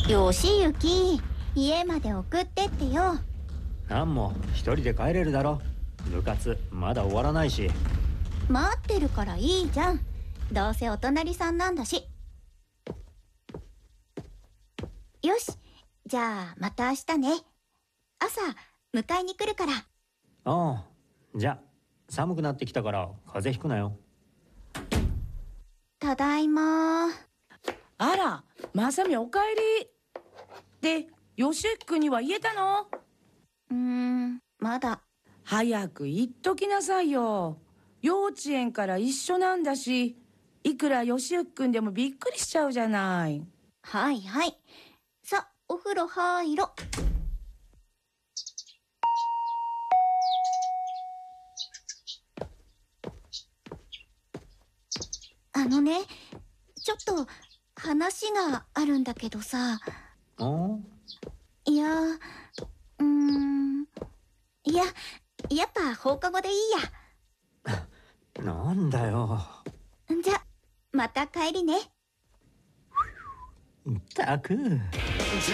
よしゆき、家まで送ってってよ。 なんも一人で帰れるだろ。部活まだ終わらないし。 待ってるからいいじゃん。どうせお隣さんなんだし。よし、じゃあまた明日ね。朝迎えに来るから。 ああ、じゃあ寒くなってきたから風邪ひくなよ。 ただいま。 あら、まさみおかえり。で、よしゆきくんには言えたの？ まだ。 早く言っときなさいよ。幼稚園から一緒なんだし、いくらよしゆきくんでもびっくりしちゃうじゃない。 はいはい。さ、お風呂入ろ。あのね、ちょっと話があるんだけどさ。いや、いや、やっぱ放課後でいいや。なんだよ。 じゃ、また帰りね。 ったく。